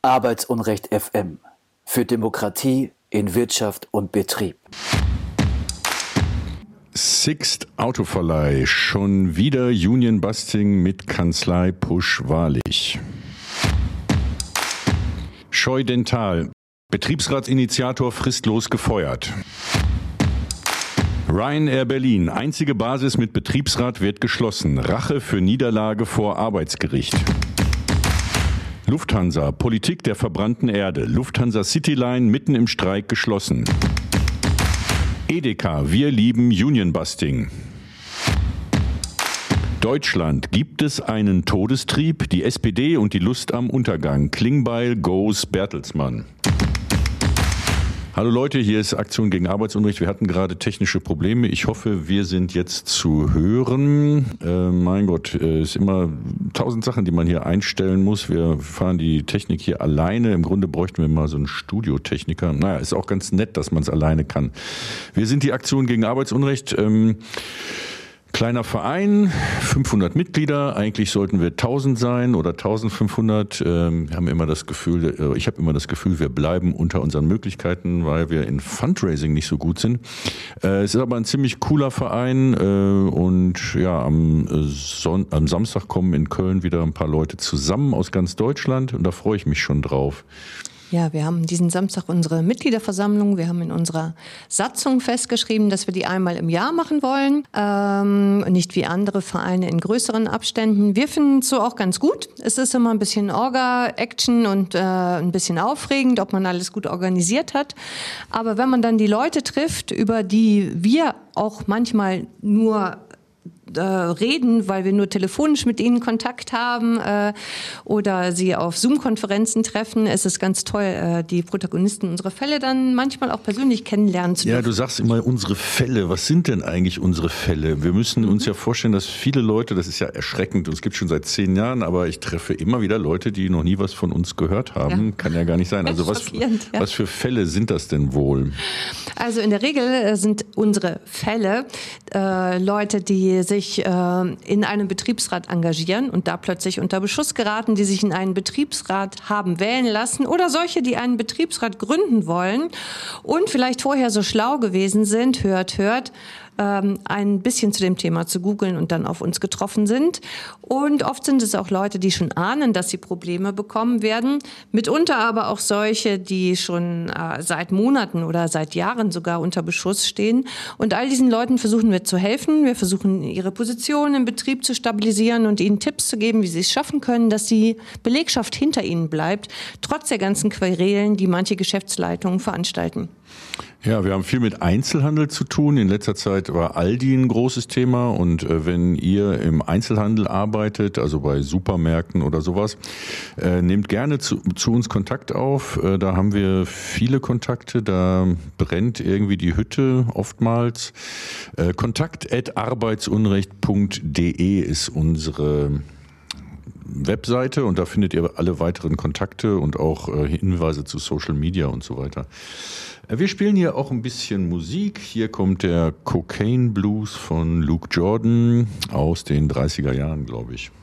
Arbeitsunrecht FM für Demokratie in Wirtschaft und Betrieb. Sixt Autoverleih, schon wieder Union-Busting mit Kanzlei Pusch-Wahrlich. Scheu Dental, Betriebsratsinitiator fristlos gefeuert. Ryanair Berlin, einzige Basis mit Betriebsrat wird geschlossen. Rache für Niederlage vor Arbeitsgericht. Lufthansa, Politik der verbrannten Erde. Lufthansa Cityline mitten im Streik geschlossen. Edeka, wir lieben Union-Busting. Deutschland, gibt es einen Todestrieb? Die SPD und die Lust am Untergang. Klingbeil goes Bertelsmann. Hallo Leute, hier ist Aktion gegen Arbeitsunrecht. Wir hatten gerade technische Probleme. Ich hoffe, wir sind jetzt zu hören. Mein Gott, es ist immer 1000 Sachen, die man hier einstellen muss. Wir fahren die Technik hier alleine. Im Grunde bräuchten wir mal so einen Studiotechniker. Naja, ist auch ganz nett, dass man es alleine kann. Wir sind die Aktion gegen Arbeitsunrecht. Kleiner Verein, 500 Mitglieder, eigentlich sollten wir 1000 sein oder 1500. Wir haben immer das Gefühl, ich habe immer das Gefühl, wir bleiben unter unseren Möglichkeiten, weil wir in Fundraising nicht so gut sind. Es ist aber ein ziemlich cooler Verein und ja, am Samstag kommen in Köln wieder ein paar Leute zusammen aus ganz Deutschland und da freue ich mich schon drauf. Ja, wir haben diesen Samstag unsere Mitgliederversammlung. Wir haben in unserer Satzung festgeschrieben, dass wir die einmal im Jahr machen wollen. Nicht wie andere Vereine in größeren Abständen. Wir finden es so auch ganz gut. Es ist immer ein bisschen Orga-Action und ein bisschen aufregend, ob man alles gut organisiert hat. Aber wenn man dann die Leute trifft, über die wir auch manchmal nur reden, weil wir nur telefonisch mit ihnen Kontakt haben oder sie auf Zoom-Konferenzen treffen. Es ist ganz toll, die Protagonisten unserer Fälle dann manchmal auch persönlich kennenlernen zu dürfen. Ja, du sagst immer unsere Fälle. Was sind denn eigentlich unsere Fälle? Wir müssen uns ja vorstellen, dass viele Leute, das ist ja erschreckend, und es gibt schon seit 10 Jahren, aber ich treffe immer wieder Leute, die noch nie was von uns gehört haben. Ja. Kann ja gar nicht sein. Also was für Fälle sind das denn wohl? Also in der Regel sind unsere Fälle Leute, die sich in einem Betriebsrat engagieren und da plötzlich unter Beschuss geraten, die sich in einen Betriebsrat haben wählen lassen oder solche, die einen Betriebsrat gründen wollen und vielleicht vorher so schlau gewesen sind, hört, ein bisschen zu dem Thema zu googeln und dann auf uns getroffen sind. Und oft sind es auch Leute, die schon ahnen, dass sie Probleme bekommen werden. Mitunter aber auch solche, die schon seit Monaten oder seit Jahren sogar unter Beschuss stehen. Und all diesen Leuten versuchen wir zu helfen. Wir versuchen, ihre Position im Betrieb zu stabilisieren und ihnen Tipps zu geben, wie sie es schaffen können, dass die Belegschaft hinter ihnen bleibt, trotz der ganzen Querelen, die manche Geschäftsleitungen veranstalten. Ja, wir haben viel mit Einzelhandel zu tun. In letzter Zeit war Aldi ein großes Thema und wenn ihr im Einzelhandel arbeitet, also bei Supermärkten oder sowas, nehmt gerne zu uns Kontakt auf. Da haben wir viele Kontakte, da brennt irgendwie die Hütte oftmals. kontakt@arbeitsunrecht.de ist unsere Webseite und da findet ihr alle weiteren Kontakte und auch Hinweise zu Social Media und so weiter. Wir spielen hier auch ein bisschen Musik. Hier kommt der Cocaine Blues von Luke Jordan aus den 30er Jahren, glaube ich.